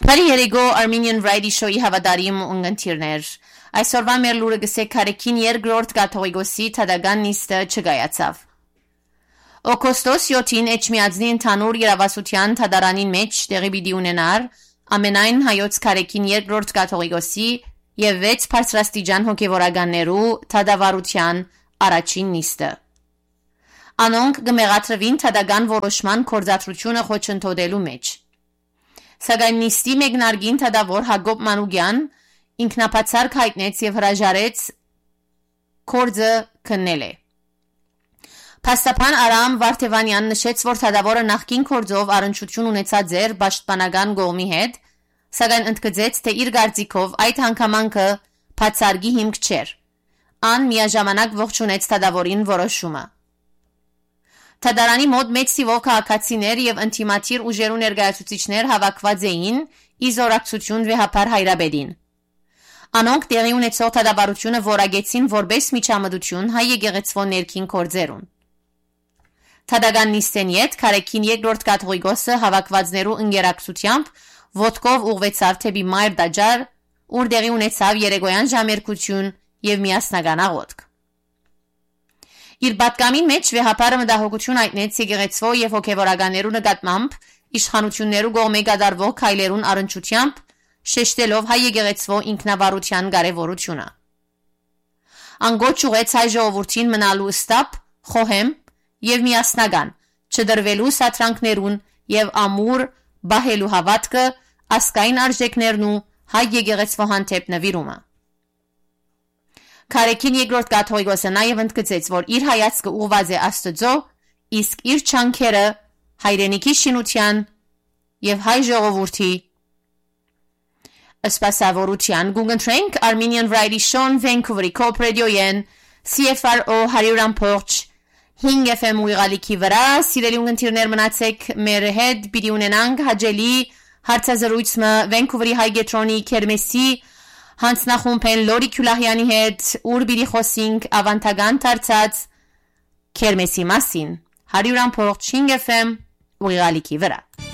Բարի երեկո Armenian Radio Show-ի հավատարիմ ունգընտիրներ։ Այսօրվա մեր լուրը գսե Քարեքին երկրորդ կաթողիկոսի թադական նիստը չգայացավ։ Օգոստոս 7-ին Էջմիածնի ընդհանուր իրավասության թադարանին մեջ տեղի պիտի ունենար ամենայն հայոց Քարեքին երկրորդ կաթողիկոսի եւ 6 բարձրաստիճան հոգեվորականներու թադավարության առաջին նիստը։ Անոնք կմեղադրվին թադական որոշման կորզածությունը խոչընդոտելու մեջ։ Սակայն նիստի մեկնարկին թադավոր Հակոբ Մանուկյան ինքնապատսարք հայտնեց եւ հրաժարեց կորձը քննել է։ Փաստաբան Արամ Վարդևանյան նշեց, որ թադավորը նախկին կորձով առնչություն ունեցած էր պաշտպանական կողմի հետ, սակայն ընդգծեց, թե իր կարծիքով այդ հանգամանքը բացարկի հիմք չէր։ Ան միաժամանակ ողջունեց թադավորին որոշումը։ Թադարանի մոտ մեծ թիվով քաղաքացիներ եւ ինտիմատիր ուժերու ներկայացուցիչներ հավաքված էին ի զորակցություն վեհապար հայրաբեդին։ Անոնք տեղի ունեցող թադավարությունը որակեցին որպես միջամտություն հայ եկեղեցվո ներքին կորձերուն։ Թադական նիստեն յետ Քարեքին երկրորդ կաթողիկոսը հավաքվածներու ընկերակցությամբ ոտքով ուղղվեցավ թեպի Մայր Դաջար, ուր տեղի ունեցավ երեկոյան ժամերկություն եւ միասնական աղոթք։ Իր պատկամին մեջ վեհապարը մտահոգություն հայտնեց եկեղեցվո եւ հոգեվորականներու նկատմամբ իշխանություններու կողմէ կատարվող քայլերուն առնչությամբ, շեշտելով հայ եկեղեցվո ինքնավարության կարեւորությունը։ Անգոչ ուղեց հայ ժողովրդին մնալու ստապ, խոհեմ եւ միասնական, չդրվելու սատրանքներուն եւ ամուր բահելու հավատքը, ասկային արժեքներն ու հայ եկեղեցվո հանդեպ նվիրումը։ Քարեքին երկրորդ կաթողիկոսը նաև ընդգծեց, որ իր հայացքը ուղղված է Աստծո, իսկ իր չանքերը հայրենիքի շինության եւ հայ ժողովրդի սպասավորության։ Գունգընտրենք Armenian Radio Show Vancouver-ի Corp Radio-ին CFRO 100.5 FM ուղղալիքի վրա։ Սիրելի ունգընտիրներ, մնացեք մեր հետ, պիտի ունենանք հաջելի հարցազրույցը Vancouver-ի հայ գետրոնի Քերմեսի Հանցնախումբեն Լորի Քյուլահյանի հետ, ուր պիտի խոսենք ավանդական դարձած Քերմեսի մասին 100.5 FM ուղղալիքի վրա։